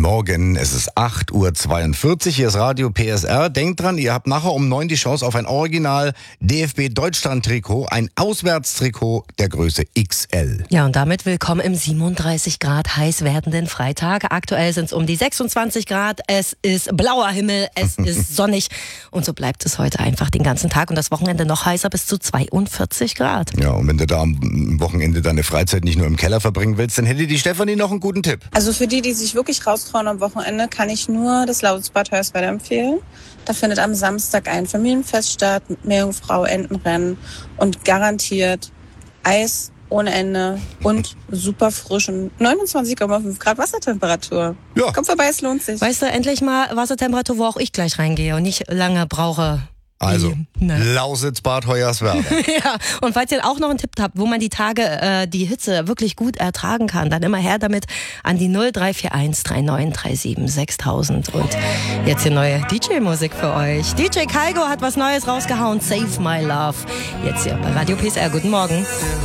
Morgen, es ist 8:42 Uhr, hier ist Radio PSR. Denkt dran, ihr habt nachher um 9 die Chance auf ein Original DFB Deutschland Trikot, ein Auswärtstrikot der Größe XL. Ja, und damit willkommen im 37 Grad heiß werdenden Freitag. Aktuell sind es um die 26 Grad, es ist blauer Himmel, es ist sonnig und so bleibt es heute einfach den ganzen Tag und das Wochenende noch heißer bis zu 42 Grad. Ja, und wenn du da am Wochenende deine Freizeit nicht nur im Keller verbringen willst, dann hätte die Stefanie noch einen guten Tipp. Also für die sich wirklich raustrauen am Wochenende, kann ich nur das Lausitzbad Hoyerswerda empfehlen. Da findet am Samstag ein Familienfest statt mit Meerjungfrau, Entenrennen und garantiert Eis ohne Ende und super frisch und 29,5 Grad Wassertemperatur. Ja. Kommt vorbei, es lohnt sich. Weißt du, endlich mal Wassertemperatur, wo auch ich gleich reingehe und nicht lange brauche. Also, Lausitz, Bad Hoyerswerda. Ja, und falls ihr auch noch einen Tipp habt, wo man die Tage die Hitze wirklich gut ertragen kann, dann immer her damit an die 0341 3937 6000. Und jetzt hier neue DJ-Musik für euch. DJ Kaigo hat was Neues rausgehauen, Save My Love. Jetzt hier bei Radio PSR. Guten Morgen.